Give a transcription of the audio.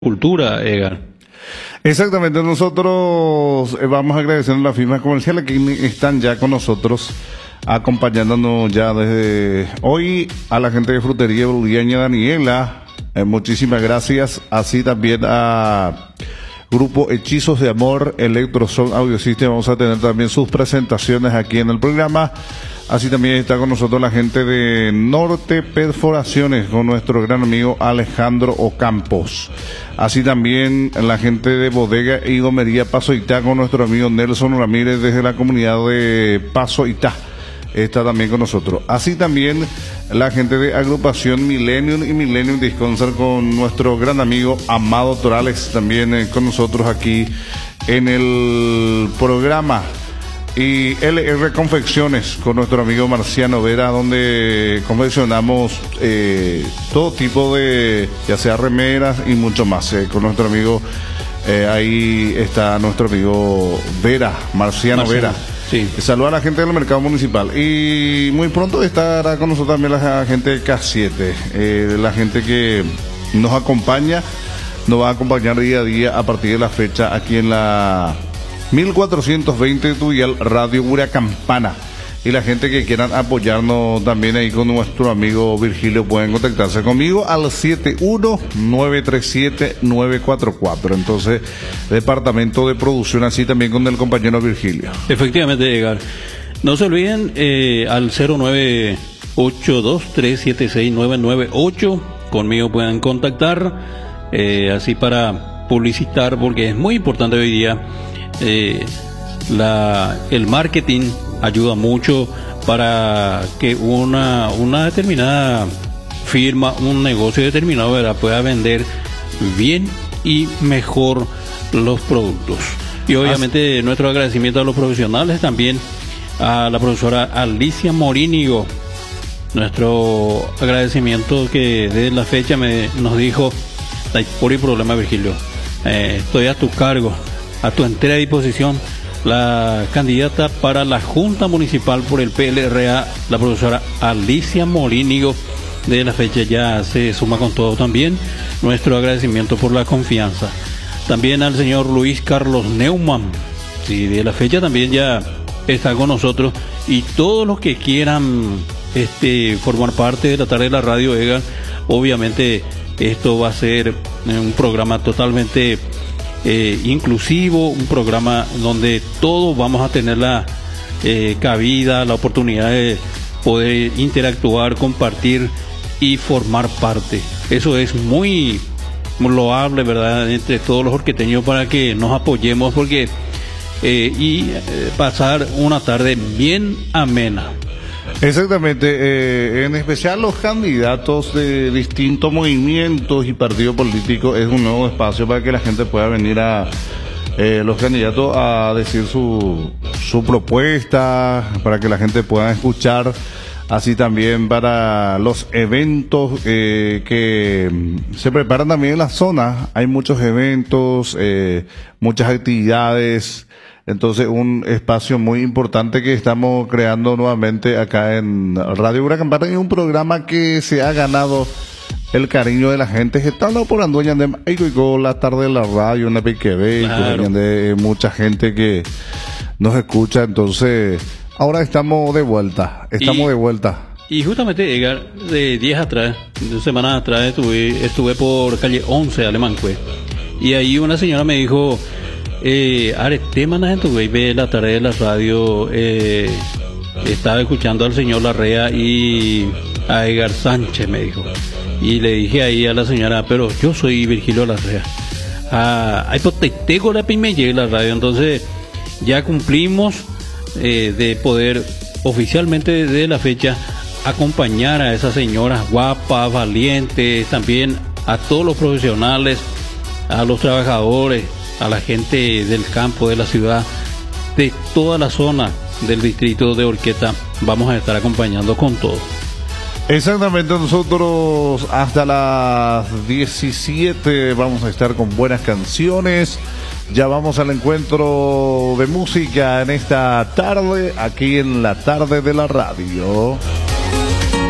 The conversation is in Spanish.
cultura, Edgar. Exactamente, nosotros vamos a agradecer a las firmas comerciales que están ya con nosotros, acompañándonos ya desde hoy, a la gente de Frutería Boliviana Daniela, muchísimas gracias, así también a Grupo Hechizos de Amor, Electrosound Audio System, vamos a tener también sus presentaciones aquí en el programa. Así también está con nosotros la gente de Norte Perforaciones, con nuestro gran amigo Alejandro Ocampos. Así también la gente de Bodega y Gomería Paso Itá, con nuestro amigo Nelson Ramírez desde la comunidad de Paso Itá. Está también con nosotros. Así también la gente de Agrupación Millennium y Millennium Disconcert, con nuestro gran amigo Amado Torales, también con nosotros aquí en el programa. Y LR Confecciones, con nuestro amigo Marciano Vera, donde confeccionamos todo tipo de, ya sea remeras y mucho más, con nuestro amigo, ahí está nuestro amigo Vera, Marciano Vera. Sí. Saluda a la gente del mercado municipal. Y muy pronto estará con nosotros también la gente de K7, la gente que nos acompaña, nos va a acompañar día a día a partir de la fecha aquí en la 1420 Tuyal Radio Huracampana. Y la gente que quieran apoyarnos también ahí con nuestro amigo Virgilio, pueden contactarse conmigo al 71937-944. Entonces, departamento de producción, así también con el compañero Virgilio. Efectivamente, Edgar. No se olviden al 0982376998, conmigo pueden contactar, así para publicitar, porque es muy importante hoy día. El marketing ayuda mucho para que una determinada firma, un negocio determinado, ¿verdad?, pueda vender bien y mejor los productos. Y obviamente nuestro agradecimiento a los profesionales, también a la profesora Alicia Morínigo, nuestro agradecimiento que desde la fecha nos dijo: por el problema, Virgilio, estoy a tu cargo, a tu entera disposición. La candidata para la Junta Municipal por el PLRA, la profesora Alicia Morínigo, de la fecha ya se suma con todo. También nuestro agradecimiento por la confianza. También al señor Luis Carlos Neumann, sí, de la fecha también ya está con nosotros. Y todos los que quieran formar parte de la tarde de la radio, Edgar, obviamente esto va a ser un programa totalmente inclusivo, un programa donde todos vamos a tener la cabida, la oportunidad de poder interactuar, compartir y formar parte. Eso es muy loable, ¿verdad?, entre todos los orqueteños, para que nos apoyemos, porque pasar una tarde bien amena. Exactamente, en especial los candidatos de distintos movimientos y partidos políticos, es un nuevo espacio para que la gente pueda venir los candidatos a decir su propuesta, para que la gente pueda escuchar, así también para los eventos que se preparan también en la zona. Hay muchos eventos, muchas actividades. Entonces, un espacio muy importante que estamos creando nuevamente acá en Radio Huracampana, y un programa que se ha ganado el cariño de la gente. Estando por Anduña de Maico, la tarde de la radio, una PQB, claro, de mucha gente que nos escucha. Entonces, ahora estamos de vuelta. Y justamente, Edgar, de días atrás, de semanas atrás, estuve por calle 11, Alemán-Cue, y ahí una señora me dijo: ve la tarde de la radio, estaba escuchando al señor Larrea y a Edgar Sánchez, me dijo. Y le dije ahí a la señora: pero yo soy Virgilio Larrea. Hay potestego la pimeñe la radio. Entonces ya cumplimos de poder oficialmente desde la fecha acompañar a esas señoras guapas, valientes, también a todos los profesionales, a los trabajadores, a la gente del campo, de la ciudad, de toda la zona del distrito de Orqueta. Vamos a estar acompañando con todo. Exactamente, nosotros hasta las 17 vamos a estar con buenas canciones. Ya vamos al encuentro de música en esta tarde, aquí en la tarde de la radio.